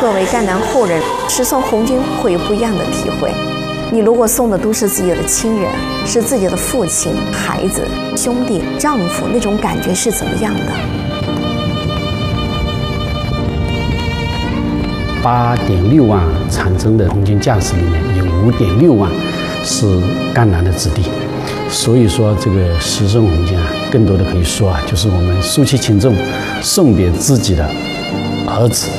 作为赣南后人，是送红军会有不一样的体会。你如果送的都是自己的亲人，是自己的父亲、孩子、兄弟、丈夫，那种感觉是怎么样的 ？8.6万产生的红军将士里面，有5.6万是赣南的子弟，所以说这个十送红军啊，更多的可以说啊，就是我们舒其轻重，送给自己的儿子。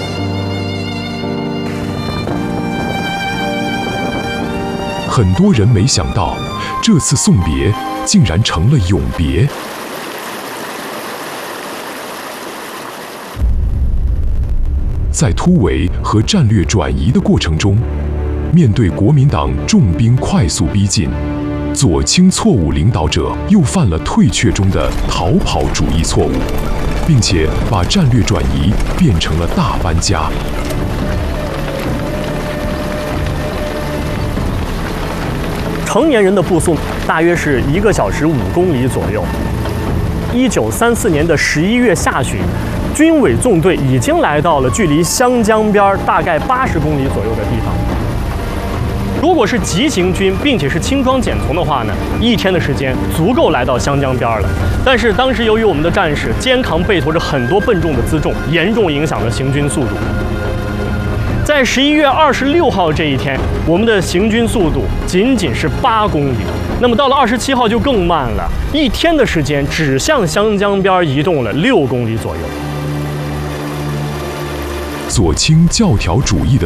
很多人没想到，这次送别竟然成了永别。在突围和战略转移的过程中，面对国民党重兵快速逼近，左倾错误领导者又犯了退却中的逃跑主义错误，并且把战略转移变成了大搬家。 成年人的步速大约是1个小时5公里左右。1934年的11月下旬，军委纵队已经来到了距离湘江边大概80公里左右的地方。如果是急行军，并且是轻装简从的话呢，1天的时间足够来到湘江边了。但是当时由于我们的战士肩扛背驮着很多笨重的辎重，严重影响了行军速度。在11月26号这一天，我们的行军速度仅仅是8公里。那么到了27号就更慢了，1天的时间只向湘江边移动了6公里左右。 左倾教条主义的